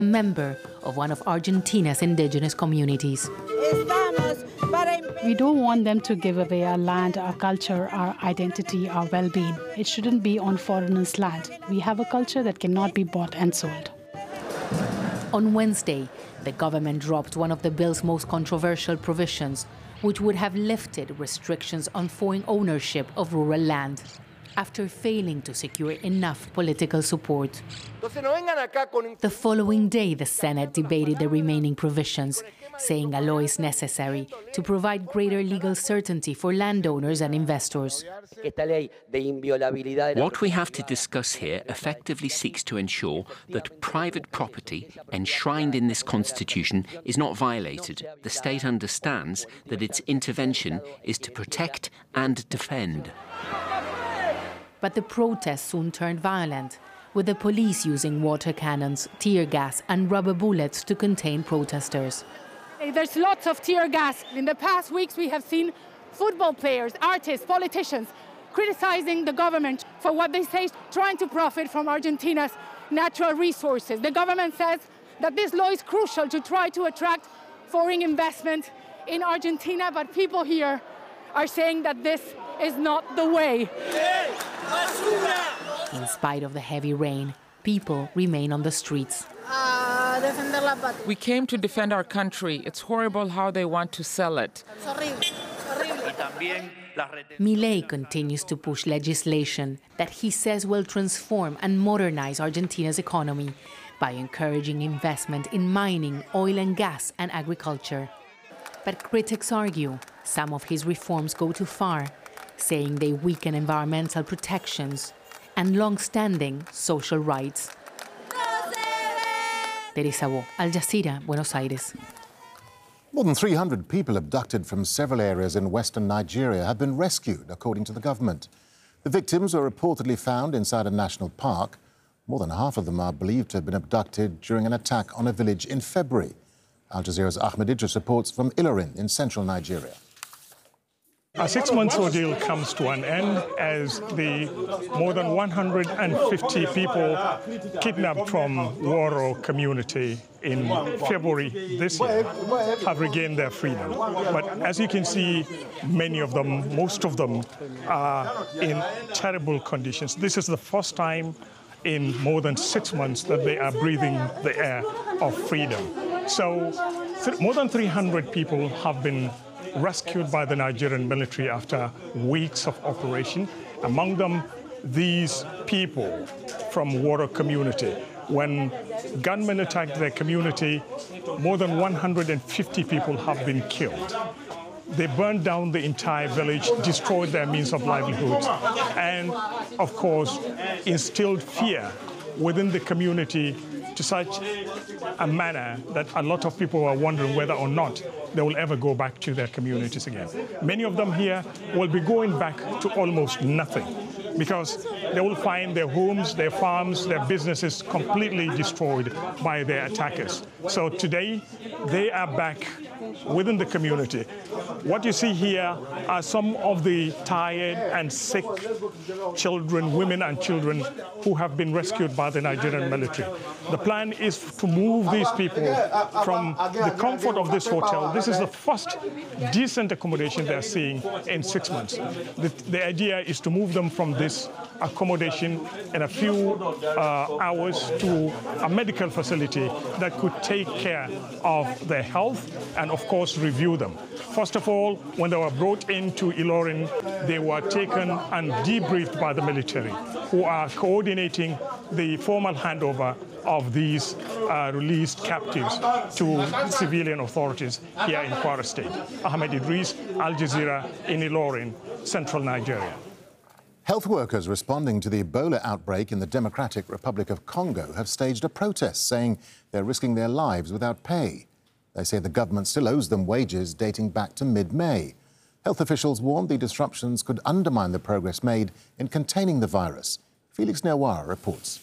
member of one of Argentina's indigenous communities. We don't want them to give away our land, our culture, our identity, our well-being. It shouldn't be on foreigners' land. We have a culture that cannot be bought and sold. On Wednesday, the government dropped one of the bill's most controversial provisions, which would have lifted restrictions on foreign ownership of rural land, after failing to secure enough political support. The following day, the Senate debated the remaining provisions, saying a law is necessary to provide greater legal certainty for landowners and investors. What we have to discuss here effectively seeks to ensure that private property enshrined in this constitution is not violated. The state understands that its intervention is to protect and defend. But the protests soon turned violent, with the police using water cannons, tear gas and rubber bullets to contain protesters. There's lots of tear gas. In the past weeks, we have seen football players, artists, politicians criticizing the government for what they say is trying to profit from Argentina's natural resources. The government says that this law is crucial to try to attract foreign investment in Argentina, but people here are saying that this is not the way. In spite of the heavy rain, people remain on the streets. We came to defend our country. It's horrible how they want to sell it. Milei continues to push legislation that he says will transform and modernize Argentina's economy by encouraging investment in mining, oil and gas, and agriculture. But critics argue some of his reforms go too far, saying they weaken environmental protections and long-standing social rights. Teresa Bo, Al Jazeera, Buenos Aires. More than 300 people abducted from several areas in western Nigeria have been rescued, according to the government. The victims were reportedly found inside a national park. More than half of them are believed to have been abducted during an attack on a village in February. Al Jazeera's Ahmed Idris reports from Ilorin in central Nigeria. A 6-month ordeal comes to an end as the more than 150 people kidnapped from Woro community in February this year have regained their freedom. But as you can see, many of them, most of them, are in terrible conditions. This is the first time in more than 6 months that they are breathing the air of freedom. So more than 300 people have been rescued by the Nigerian military after weeks of operation. Among them, these people from Woro community. When gunmen attacked their community, more than 150 people have been killed. They burned down the entire village, destroyed their means of livelihood, and, of course, instilled fear within the community to such a manner that a lot of people are wondering whether or not they will ever go back to their communities again. Many of them here will be going back to almost nothing because they will find their homes, their farms, their businesses completely destroyed by their attackers. So today, they are back within the community. What you see here are some of the tired and sick children, women and children who have been rescued by the Nigerian military. The plan is to move these people from the comfort of this hotel. This is the first decent accommodation they're seeing in 6 months. The idea is to move them from this accommodation in a few hours to a medical facility that could take care of their health and, of course, review them. First of all, when they were brought into Ilorin, they were taken and debriefed by the military, who are coordinating the formal handover of these released captives to civilian authorities here in Kwara State. Ahmed Idris, Al Jazeera in Ilorin, central Nigeria. Health workers responding to the Ebola outbreak in the Democratic Republic of Congo have staged a protest, saying they're risking their lives without pay. They say the government still owes them wages dating back to mid-May. Health officials warned the disruptions could undermine the progress made in containing the virus. Felix Newara reports.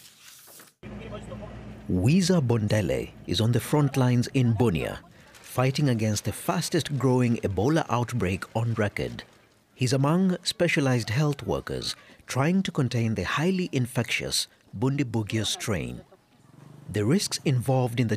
Wiza Bondele is on the front lines in Bunia, fighting against the fastest-growing Ebola outbreak on record. He's among specialized health workers trying to contain the highly infectious Bundibugyo strain. The risks involved in the